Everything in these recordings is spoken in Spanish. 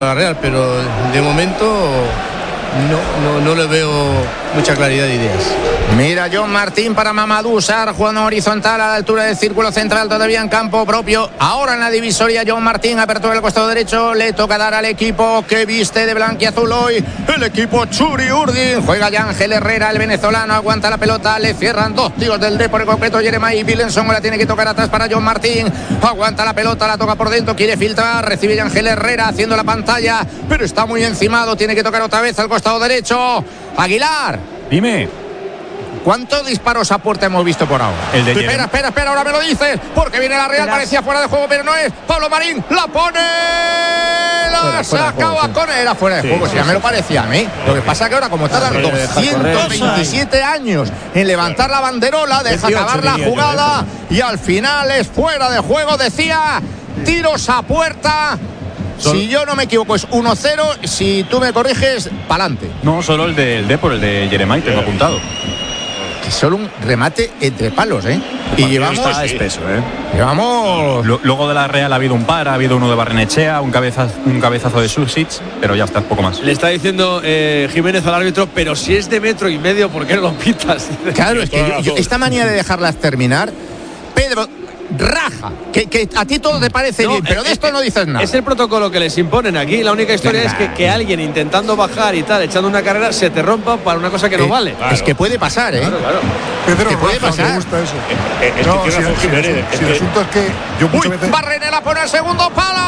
la Real, pero de momento no le veo mucha claridad de ideas. Mira, John Martín para Mamadou Sarr, jugando horizontal a la altura del círculo central, todavía en campo propio. Ahora en la divisoria, John Martín, apertura del costado derecho, le toca dar al equipo que viste de blanquiazul hoy, el equipo Churi Urdin. Juega ya Ángel Herrera, el venezolano, aguanta la pelota, le cierran dos tíos del D por el completo, Jeremiah Williamson, la tiene que tocar atrás para John Martín, aguanta la pelota, la toca por dentro, quiere filtrar, recibe ya Ángel Herrera haciendo la pantalla, pero está muy encimado, tiene que tocar otra vez al costado derecho. Aguilar, dime, ¿cuántos disparos a puerta hemos visto por ahora? El de espera, ahora me lo dices, porque viene la Real, parecía fuera de juego, pero no es. Pablo Marín, la pone, la sacaba con él, era fuera de juego, si ya me lo parecía a mí. Lo que pasa que ahora, como tardan 227 años en levantar la banderola, deja acabar la jugada y al final es fuera de juego, decía, tiros a puerta. Si yo no me equivoco es 1-0, si tú me corriges, pa'lante. No, solo el del Depor, el de Jeremiah, tengo apuntado. Que solo un remate entre palos, y llevamos... Está espeso, Llevamos... Luego de la Real ha habido un par, ha habido uno de Barrenechea, un cabezazo de Susic, pero ya está, poco más. Le está diciendo Jiménez al árbitro, pero si es de 1,5 metros, ¿por qué no lo pitas? Claro, es que esta manera de dejarlas terminar, Pedro... raja, que a ti todo te parece bien, pero de esto no dices nada. Es el protocolo que les imponen aquí. La única historia es que alguien intentando bajar y tal, echando una carrera, se te rompa para una cosa que no vale. Claro. Es que puede pasar, Claro. Pedro, que puede pasar. Me gusta eso. Si resulta que yo muchas veces... Barrenela pone el segundo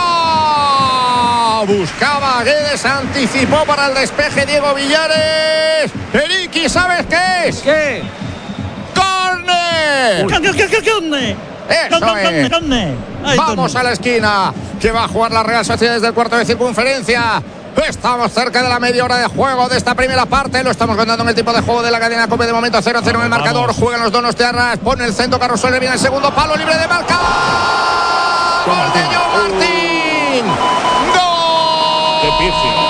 palo. Buscaba Guedes, anticipó para el despeje Diego Villares. Eriki, ¿sabes qué es? ¿Qué? ¡Córner! Eso es. Vamos a la esquina, que va a jugar la Real Sociedad desde el cuarto de circunferencia. Estamos cerca de la media hora de juego de esta primera parte. Lo estamos contando en el tipo de juego de la cadena COPE. De momento 0-0 en el marcador. Juegan los donostiarras. Pone el centro Carlos Soler. Viene el segundo palo, libre de marca. ¡Gol de John Martín! ¡Gol! ¡Qué pifio!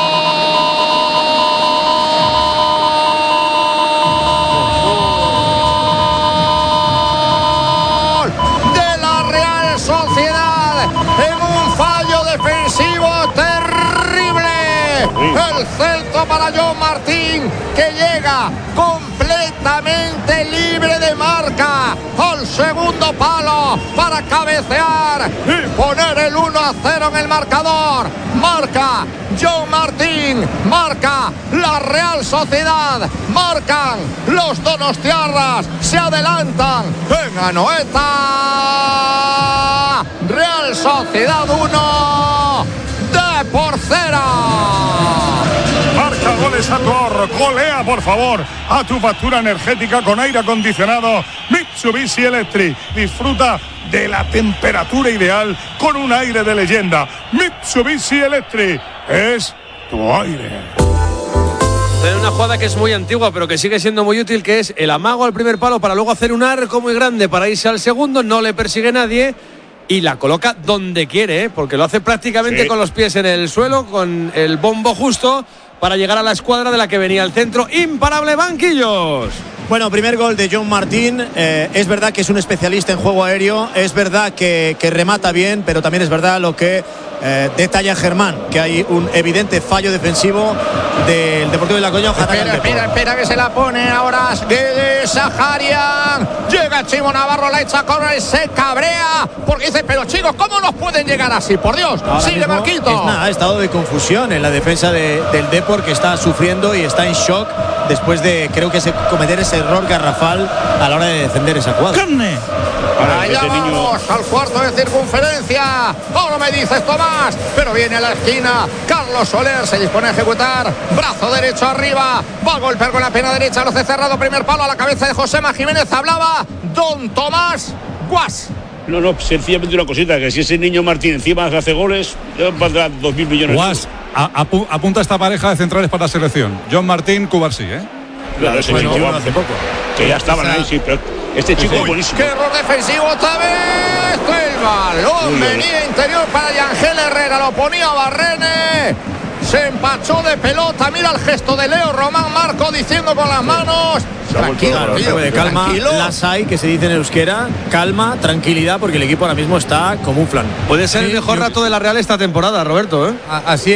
El centro para John Martín, que llega completamente libre de marca al segundo palo para cabecear y poner el 1-0 en el marcador. Marca John Martín, marca la Real Sociedad, marcan los donostiarras, se adelantan en Anoeta. Real Sociedad 1, Depor 0. Marca goles a tu ahorro, golea por favor a tu factura energética con aire acondicionado Mitsubishi Electric. Disfruta de la temperatura ideal con un aire de leyenda. Mitsubishi Electric es tu aire. Hay una jugada que es muy antigua pero que sigue siendo muy útil, que es el amago al primer palo para luego hacer un arco muy grande para irse al segundo, no le persigue nadie y la coloca donde quiere, porque lo hace prácticamente con los pies en el suelo, con el bombo justo para llegar a la escuadra de la que venía al centro. Imparable, Banquillos. Bueno, primer gol de John Martín. Es verdad que es un especialista en juego aéreo, es verdad que remata bien, pero también es verdad lo que detalla Germán, que hay un evidente fallo defensivo del Deportivo de La Coruña. Espera que se la pone ahora Guedes, Saharian. Llega Chimo Navarro, la echa con él, se cabrea porque dice, pero chicos, ¿cómo nos pueden llegar así? Por Dios, sigue Marquito. Ha estado de confusión en la defensa del Depor, que está sufriendo y está en shock después de, creo que cometer ese error garrafal a la hora de defender esa cuadra. Allá vamos al cuarto de circunferencia. Ahora me dices Tomás, pero viene a la esquina Carlos Soler, se dispone a ejecutar, brazo derecho arriba, va a golpear con la pierna derecha, lo hace cerrado, primer palo a la cabeza de Josema Jiménez. Hablaba don Tomás Guas. No, sencillamente una cosita, que si ese niño Martín encima hace goles, valdrá 2.000 millones. Guas, apunta esta pareja de centrales para la selección. John Martín, Cubarsí, Claro, ese chico hace poco. Que ya estaban ahí, sí, pero este chico es buenísimo. ¡Qué error defensivo otra vez! El balón venía interior para Yangel Herrera, lo ponía Barrene. Se empachó de pelota, mira el gesto de Leo Román Marco diciendo con las manos. Tranquilo, tío, de calma, tranquilo. las hay, que se dice en euskera, calma, tranquilidad, porque el equipo ahora mismo está como un flan. Puede ser el mejor rato de la Real esta temporada, Roberto, ¿eh? Así